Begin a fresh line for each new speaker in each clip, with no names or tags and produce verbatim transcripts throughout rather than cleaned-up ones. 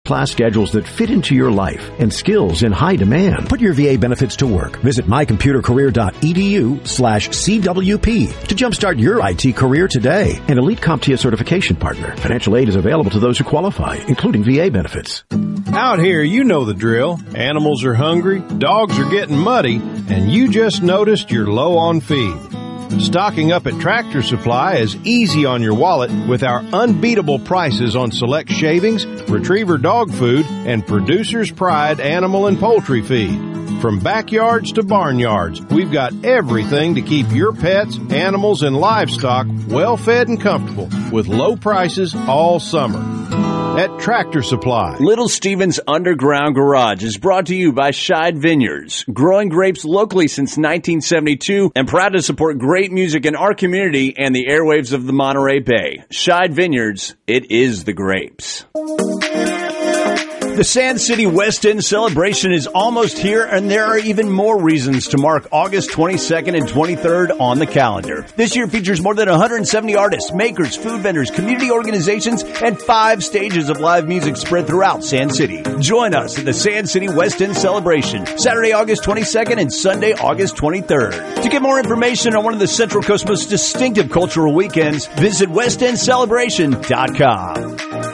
class schedules that fit into your life and skills in high demand. Put your V A benefits to work. Visit mycomputercareer.edu slash CWP to jumpstart your I T career today. An elite CompTIA certification partner. Financial aid is available to those who qualify, including V A benefits.
Out here, you know the drill. Animals are hungry, dogs are getting muddy, and you just noticed you're low on feed. Stocking up at Tractor Supply is easy on your wallet with our unbeatable prices on select shavings, retriever dog food, and Producer's Pride animal and poultry feed. From backyards to barnyards, we've got everything to keep your pets, animals, and livestock well fed and comfortable with low prices all summer. At Tractor Supply.
Little Steven's Underground Garage is brought to you by Scheid Vineyards, growing grapes locally since nineteen seventy-two and proud to support great music in our community and the airwaves of the Monterey Bay. Scheid Vineyards, it is the grapes. The Sand City West End celebration is almost here, and there are even more reasons to mark August twenty-second and twenty-third on the calendar. This year features more than one hundred seventy artists, makers, food vendors, community organizations, and five stages of live music spread throughout Sand City. Join us at the Sand City West End celebration, Saturday, August twenty-second and Sunday, August twenty-third. To get more information on one of the Central Coast's most distinctive cultural weekends, visit west end celebration dot com.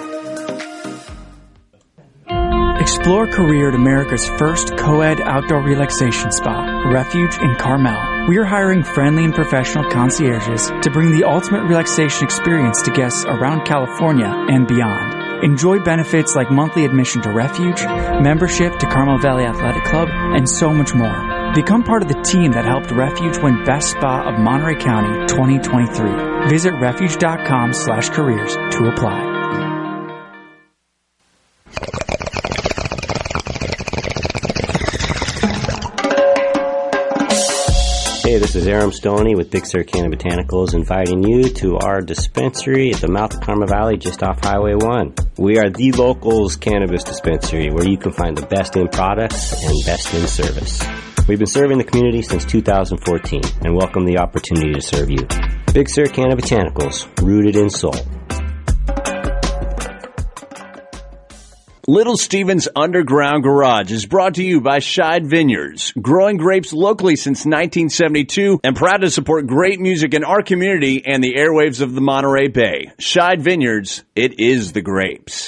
Explore career at America's first co-ed outdoor relaxation spa, Refuge in Carmel. We are hiring friendly and professional concierges to bring the ultimate relaxation experience to guests around California and beyond. Enjoy benefits like monthly admission to Refuge, membership to Carmel Valley Athletic Club, and so much more. Become part of the team that helped Refuge win Best Spa of Monterey County twenty twenty-three. Visit refuge.com slash careers to apply.
Hey, this is Aram Stoney with Big Sur Canna Botanicals inviting you to our dispensary at the mouth of Carmel Valley just off Highway one. We are the locals cannabis dispensary where you can find the best in products and best in service. We've been serving the community since two thousand fourteen and welcome the opportunity to serve you. Big Sur Canna Botanicals, rooted in soul.
Little Steven's Underground Garage is brought to you by Scheid Vineyards, growing grapes locally since nineteen seventy-two and proud to support great music in our community and the airwaves of the Monterey Bay. Scheid Vineyards, it is the grapes.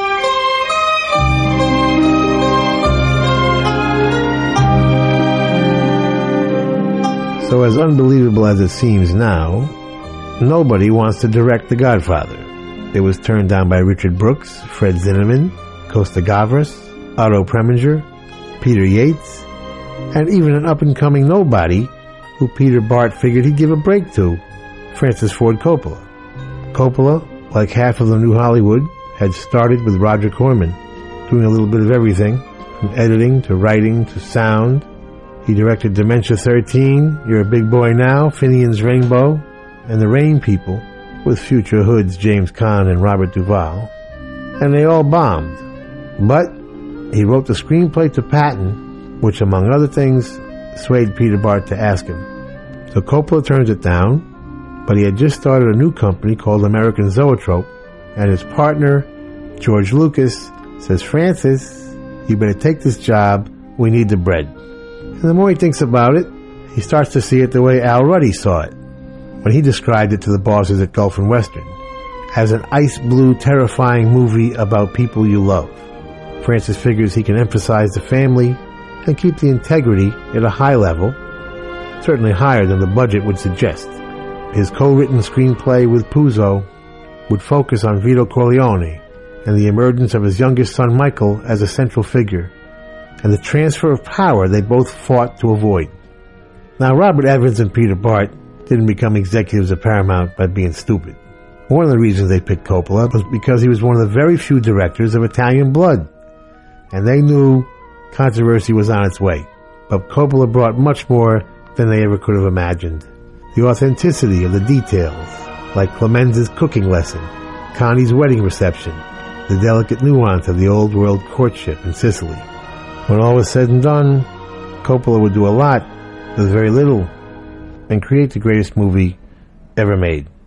So as unbelievable as it seems now, nobody wants to direct The Godfather. It was turned down by Richard Brooks, Fred Zinnemann, Costa Gavras, Otto Preminger, Peter Yates, and even an up-and-coming nobody who Peter Bart figured he'd give a break to, Francis Ford Coppola. Coppola, like half of the New Hollywood, had started with Roger Corman, doing a little bit of everything, from editing to writing to sound. He directed Dementia thirteen, You're a Big Boy Now, Finian's Rainbow, and The Rain People, with future hoods James Caan and Robert Duvall. And they all bombed. But he wrote the screenplay to Patton, which, among other things, swayed Peter Bart to ask him. So Coppola turns it down, but he had just started a new company called American Zoetrope, and his partner, George Lucas, says, Francis, you better take this job. We need the bread. And the more he thinks about it, he starts to see it the way Al Ruddy saw it, when he described it to the bosses at Gulf and Western, as an ice blue, terrifying movie about people you love. Francis figures he can emphasize the family and keep the integrity at a high level, certainly higher than the budget would suggest. His co-written screenplay with Puzo would focus on Vito Corleone and the emergence of his youngest son Michael as a central figure, and the transfer of power they both fought to avoid. Now, Robert Evans and Peter Bart didn't become executives at Paramount by being stupid. One of the reasons they picked Coppola was because he was one of the very few directors of Italian blood, and they knew controversy was on its way. But Coppola brought much more than they ever could have imagined. The authenticity of the details, like Clemenza's cooking lesson, Connie's wedding reception, the delicate nuance of the old world courtship in Sicily. When all was said and done, Coppola would do a lot with very little and create the greatest movie ever made.